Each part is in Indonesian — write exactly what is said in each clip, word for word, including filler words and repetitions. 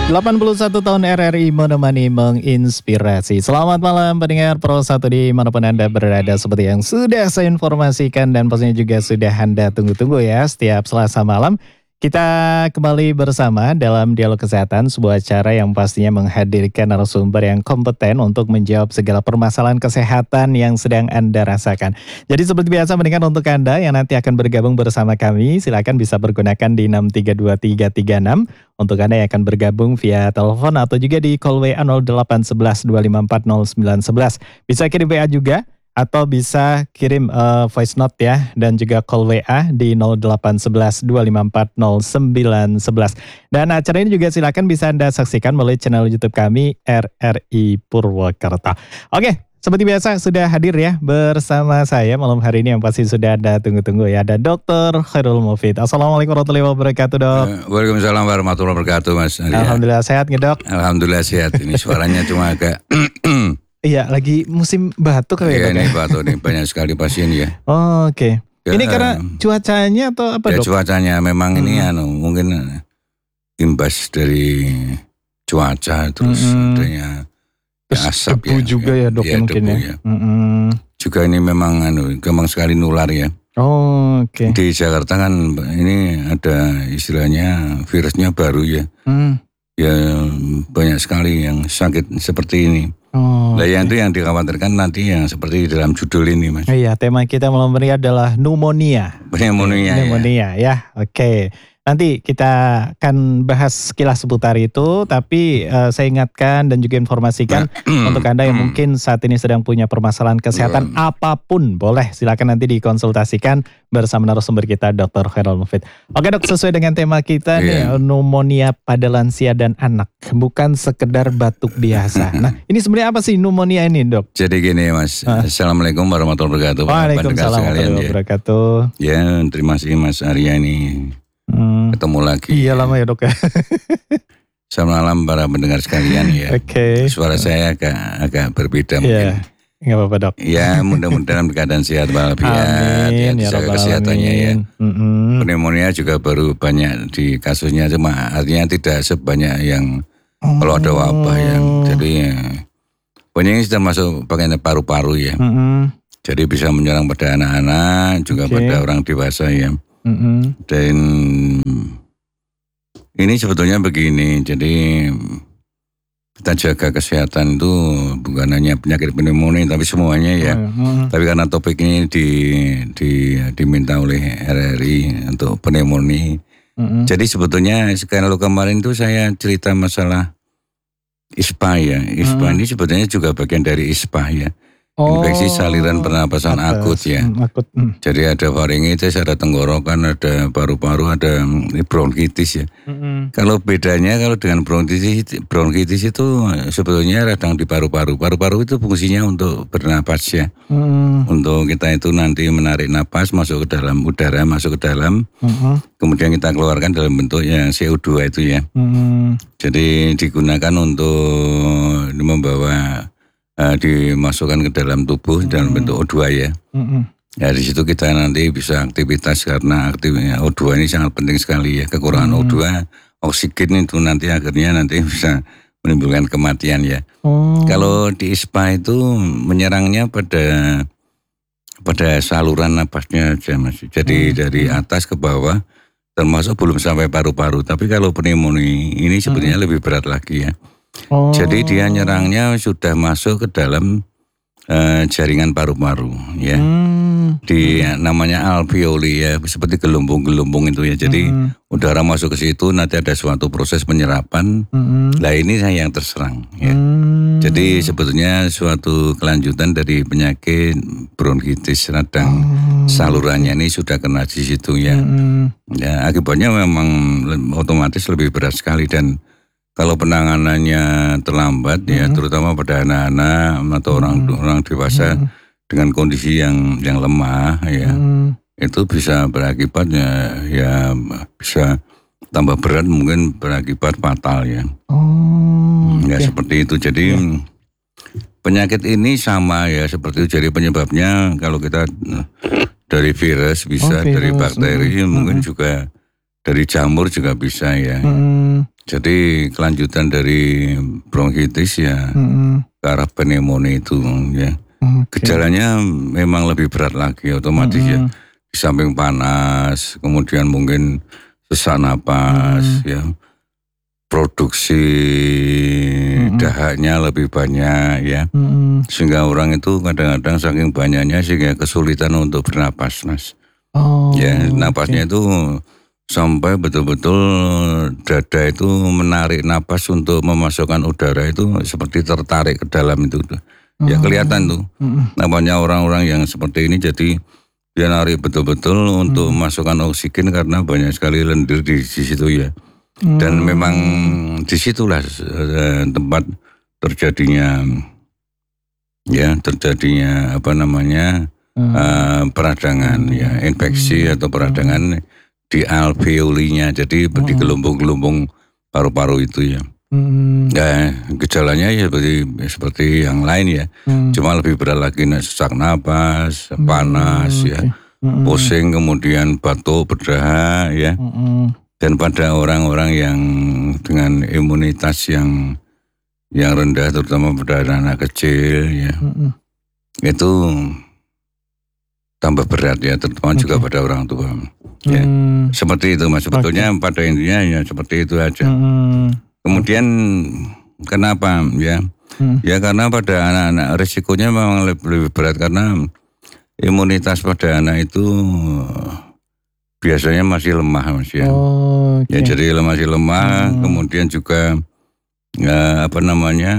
delapan puluh satu tahun R R I menemani menginspirasi. Selamat malam pendengar Pro satu dimanapun Anda berada. Seperti yang sudah saya informasikan dan pastinya juga sudah Anda tunggu-tunggu ya. Setiap Selasa malam kita kembali bersama dalam Dialog Kesehatan, sebuah acara yang pastinya menghadirkan narasumber yang kompeten untuk menjawab segala permasalahan kesehatan yang sedang Anda rasakan. Jadi seperti biasa mendengar untuk Anda yang nanti akan bergabung bersama kami, silakan bisa bergunakan di enam tiga dua tiga tiga enam. Untuk Anda yang akan bergabung via telepon atau juga di call W A nol delapan satu satu dua lima empat nol sembilan satu satu. Bisa kirim W A juga. Atau bisa kirim uh, voice note ya, dan juga call W A di nol delapan satu satu dua lima empat nol sembilan satu satu. Dan acara ini juga silakan bisa Anda saksikan melalui channel YouTube kami R R I Purwokerto. Oke, seperti biasa sudah hadir ya bersama saya malam hari ini yang pasti sudah Anda tunggu-tunggu ya. Ada Dokter Khairul Mufid. Assalamualaikum warahmatullahi wabarakatuh, Dok. Waalaikumsalam warahmatullahi wabarakatuh, Mas Arya. Alhamdulillah sehat nih, Dok. Alhamdulillah sehat. Ini suaranya cuma agak iya, lagi musim batuk ya, ya, Dok. Ini batuk nih, banyak sekali pasien ya. Oh, oke. Okay. Ya, ini karena cuacanya atau apa, ya, Dok? Cuacanya memang hmm. ini anu mungkin imbas dari cuaca terus hmm. adanya ya, asap debu ya. juga ya, Dok, ya, mungkin ya. ya. Hmm. Juga ini memang anu gampang sekali nular ya. Oh, oke. Okay. Di Jakarta kan ini ada istilahnya virusnya baru ya. Hmm. Ya banyak sekali yang sakit seperti ini. Oh, nah okay. Yang itu yang dikhawatirkan nanti yang seperti dalam judul ini, Mas. Iya, tema kita malam ini adalah pneumonia. Pneumonia, pneumonia ya, ya. Oke. Okay. Nanti kita akan bahas sekilas seputar itu, tapi uh, saya ingatkan dan juga informasikan untuk Anda yang mungkin saat ini sedang punya permasalahan kesehatan apapun, boleh silakan nanti dikonsultasikan bersama narasumber kita, Dokter Khairul Mufid. Oke, Dok, sesuai dengan tema kita yeah. nih, pneumonia pada lansia dan anak, bukan sekedar batuk biasa. Nah, ini sebenarnya apa sih pneumonia ini, Dok? Jadi gini, Mas. Uh. Assalamualaikum warahmatullahi wabarakatuh. Waalaikumsalam warahmatullahi wabarakatuh. Ya, terima kasih Mas Arya ini. Hmm. Ketemu lagi. Iya lama ya, Dok ya. Selamat malam para pendengar sekalian ya. Oke. Okay. Suara saya agak agak berbeda yeah. mungkin. Nggak apa-apa, Dok. Ya, mudah-mudahan keadaan sehat walafiat. Ya, jaga kesehatannya ya. Mm-hmm. Pneumonia juga baru banyak di kasusnya, cuma artinya tidak sebanyak yang oh. kalau ada wabah ya. Jadi ya, banyak yang sudah masuk bagian paru-paru ya. Mm-hmm. Jadi bisa menyerang pada anak-anak juga okay. pada orang dewasa ya. Mm-hmm. Dan ini sebetulnya begini, jadi kita jaga kesehatan itu bukan hanya penyakit pneumonia tapi semuanya ya. Mm-hmm. Tapi karena topik ini di, di, diminta oleh R R I untuk pneumonia. Mm-hmm. Jadi sebetulnya kalau kemarin itu saya cerita masalah I S P A ya. I S P A mm-hmm. ini sebetulnya juga bagian dari I S P A ya. Oh, infeksi saluran pernapasan atas, akut ya. Akut. Hmm. Jadi ada faringitis, ada tenggorokan, ada paru-paru, ada bronkitis ya. Hmm. Kalau bedanya kalau dengan bronkitis, bronkitis itu sebetulnya radang di paru-paru. Paru-paru itu fungsinya untuk bernapas ya. Hmm. Untuk kita itu nanti menarik napas masuk ke dalam udara, masuk ke dalam. Hmm. Kemudian kita keluarkan dalam bentuk yang C O dua itu ya. Hmm. Jadi digunakan untuk membawa Uh, dimasukkan ke dalam tubuh mm-hmm. dalam bentuk O dua ya. Mm-hmm. Ya di situ kita nanti bisa aktivitas karena aktifnya O dua ini sangat penting sekali ya. Kekurangan mm-hmm. O dua, oksigen itu nanti akhirnya nanti bisa menimbulkan kematian ya. Oh. Kalau di I S P A itu menyerangnya pada pada saluran napasnya aja Mas. Jadi mm-hmm. dari atas ke bawah termasuk belum sampai paru-paru. Tapi kalau pneumonia ini sebenarnya mm-hmm. lebih berat lagi ya. Oh. Jadi dia nyerangnya sudah masuk ke dalam uh, jaringan paru-paru ya. Hmm. Di namanya alveoli ya, seperti gelombung-gelombung itu ya. Jadi hmm. udara masuk ke situ nanti ada suatu proses penyerapan. Hmm. Nah ini yang terserang ya. Hmm. Jadi sebetulnya suatu kelanjutan dari penyakit bronkitis radang hmm. salurannya ini sudah kena di situ ya. Hmm. Ya akibatnya memang otomatis lebih berat sekali dan kalau penanganannya terlambat mm-hmm. ya terutama pada anak-anak atau orang mm-hmm. orang dewasa mm-hmm. dengan kondisi yang yang lemah ya mm-hmm. itu bisa berakibat ya, ya bisa tambah berat mungkin berakibat fatal ya. Oh, ya okay. Seperti itu. Jadi yeah. penyakit ini sama ya seperti itu. Jadi penyebabnya kalau kita dari virus bisa, oh, virus. dari bakteri mm-hmm. mungkin juga dari jamur juga bisa ya. Mm-hmm. Jadi kelanjutan dari bronkitis ya mm-hmm. ke arah pneumonia itu ya. Okay. Gejalanya memang lebih berat lagi otomatis mm-hmm. ya. Di samping panas, kemudian mungkin sesak napas mm-hmm. ya. Produksi mm-hmm. dahaknya lebih banyak ya. Mm-hmm. Sehingga orang itu kadang-kadang saking banyaknya sehingga kesulitan untuk bernapas, Mas. Oh, ya, napasnya okay. itu sampai betul-betul dada itu menarik napas untuk memasukkan udara itu seperti tertarik ke dalam itu. Oh. Ya kelihatan tuh. Mm. Namanya orang-orang yang seperti ini jadi dia narik betul-betul untuk mm. memasukkan oksigen karena banyak sekali lendir di, di situ ya. Mm. Dan memang disitulah uh, tempat terjadinya ya terjadinya apa namanya mm. uh, peradangan mm. ya infeksi mm. atau peradangan mm. di alveolinya, jadi hmm. di gelombung-gelombung paru-paru itu ya. Hmm. Ya gejalanya ya seperti seperti yang lain ya, hmm. cuma lebih berat lagi sesak napas, hmm. panas okay. ya, hmm. pusing, kemudian batuk, berdahak ya. Hmm. Dan pada orang-orang yang dengan imunitas yang yang rendah, terutama pada anak kecil ya, hmm. itu tambah berat ya, terutama okay. juga pada orang tua. Ya, hmm. seperti itu Mas. Sebetulnya okay. pada intinya ya seperti itu aja. Hmm. Kemudian kenapa ya? Hmm. Ya karena pada anak-anak risikonya memang lebih, lebih berat karena imunitas pada anak itu biasanya masih lemah Mas ya. Oh, okay. Ya jadi masih lemah, hmm. kemudian juga ya, apa namanya?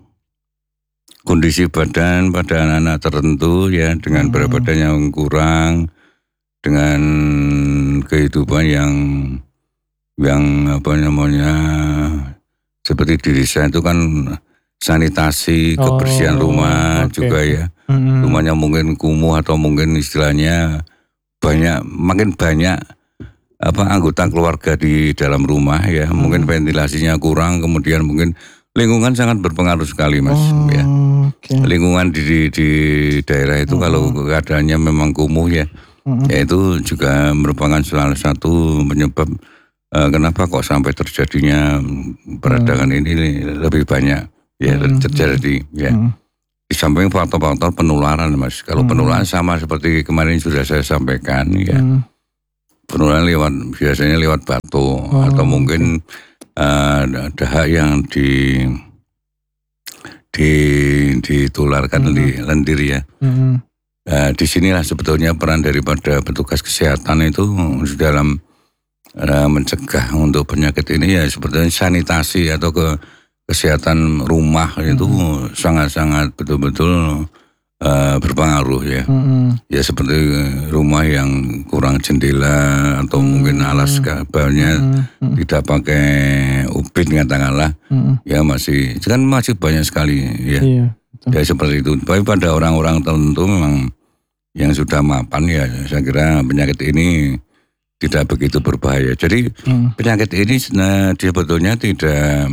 Kondisi badan pada anak-anak tertentu ya dengan hmm. berat badan yang kurang, dengan kehidupan yang yang apa namanya seperti diri saya itu kan sanitasi oh, kebersihan rumah okay. juga ya mm-hmm. rumahnya mungkin kumuh atau mungkin istilahnya banyak makin banyak apa anggota keluarga di dalam rumah ya mm-hmm. mungkin ventilasinya kurang, kemudian mungkin lingkungan sangat berpengaruh sekali Mas oh, ya okay. lingkungan di, di di daerah itu mm-hmm. kalau keadaannya memang kumuh ya Mm-hmm. ya itu juga merupakan salah satu penyebab uh, kenapa kok sampai terjadinya peradangan mm-hmm. ini lebih banyak ya mm-hmm. terjadi ya. Mm-hmm. Di samping faktor-faktor penularan Mas. Kalau mm-hmm. penularan sama seperti kemarin sudah saya sampaikan ya. Mm-hmm. Penularan lewat biasanya lewat batuk oh, atau mungkin okay. uh, dahak yang di di ditularkan mm-hmm. di lendir ya. Mm-hmm. Nah, di sinilah sebetulnya peran daripada petugas kesehatan itu dalam uh, mencegah untuk penyakit ini ya sebetulnya sanitasi atau ke kesehatan rumah itu mm-hmm. sangat-sangat betul-betul uh, berpengaruh ya. Mm-hmm. Ya seperti rumah yang kurang jendela atau mm-hmm. mungkin alas kabarnya mm-hmm. tidak pakai ubin katakanlah mm-hmm. ya masih kan masih banyak sekali ya. Yeah. Ya seperti itu. Tapi pada orang-orang tertentu memang yang sudah mapan ya saya kira penyakit ini tidak begitu berbahaya. Jadi hmm. penyakit ini nah, dia sebetulnya tidak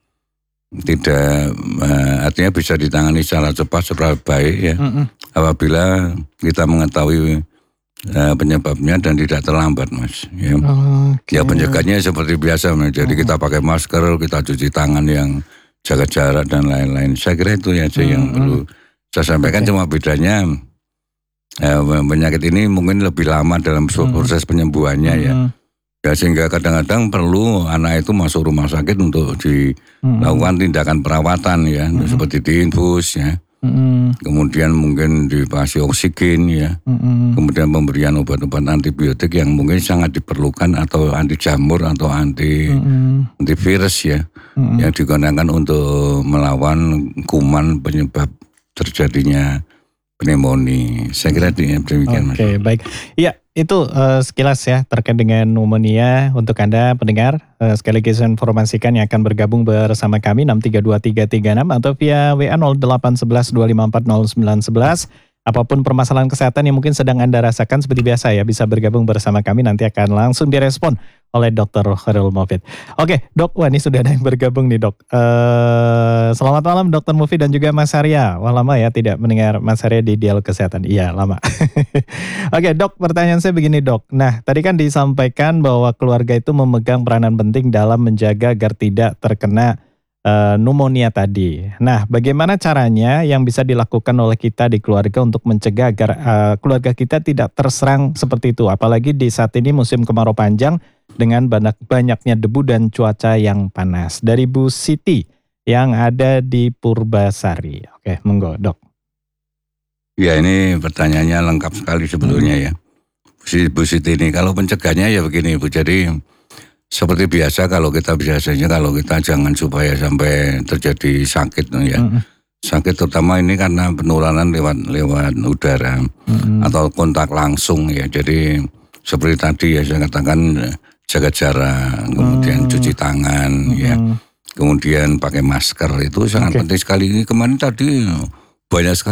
tidak uh, artinya bisa ditangani secara cepat, secara baik ya. Hmm. Apabila kita mengetahui uh, penyebabnya dan tidak terlambat Mas. Ya, okay. ya pencegahannya seperti biasa Mas. Jadi hmm. kita pakai masker, kita cuci tangan yang jaga jarak dan lain-lain. Saya kira itu aja hmm. yang perlu saya sampaikan. Okay. Cuma bedanya eh, penyakit ini mungkin lebih lama dalam proses hmm. penyembuhannya hmm. ya. Ya sehingga kadang-kadang perlu anak itu masuk rumah sakit untuk dilakukan hmm. tindakan perawatan ya, hmm. seperti diinfus ya. Hmm. Kemudian mungkin dikasih oksigen ya. Hmm. Kemudian pemberian obat-obat antibiotik yang mungkin sangat diperlukan atau anti jamur atau anti hmm. antivirus ya. Hmm. Yang digunakan untuk melawan kuman penyebab terjadinya pneumonia. Saya kira demikian Mas. Oke, baik. Iya, itu uh, sekilas ya terkait dengan pneumonia untuk Anda pendengar. Uh, sekali lagi saya informasikan yang akan bergabung bersama kami enam tiga dua tiga tiga enam atau via W A nol delapan satu satu dua lima empat nol sembilan satu satu apapun permasalahan kesehatan yang mungkin sedang Anda rasakan seperti biasa ya, bisa bergabung bersama kami, nanti akan langsung direspon oleh dokter Khairul Mufid. Oke dok, wah ini sudah ada yang bergabung nih dok. Uh, selamat malam dokter Mufid dan juga Mas Arya. Wah lama ya tidak mendengar Mas Arya di Dialog Kesehatan. Iya lama. Oke dok, pertanyaan saya begini dok. Nah tadi kan disampaikan bahwa keluarga itu memegang peranan penting dalam menjaga agar tidak terkena Uh, pneumonia tadi. Nah, bagaimana caranya yang bisa dilakukan oleh kita di keluarga untuk mencegah agar uh, keluarga kita tidak terserang seperti itu? Apalagi di saat ini musim kemarau panjang dengan banyak banyaknya debu dan cuaca yang panas. Dari Bu Siti yang ada di Purbasari. Oke, monggo dok. Ya ini pertanyaannya lengkap sekali sebetulnya hmm. ya. Bu Siti ini kalau pencegahnya ya begini Bu, jadi seperti biasa kalau kita biasanya kalau kita jangan supaya sampai terjadi sakit ya. Mm-hmm. Sakit terutama ini karena penularan lewat lewat udara mm-hmm. atau kontak langsung ya. Jadi seperti tadi ya saya katakan jaga jarak, kemudian mm-hmm. cuci tangan mm-hmm. ya. Kemudian pakai masker itu sangat okay. penting sekali. Ini kemarin tadi banyak sekali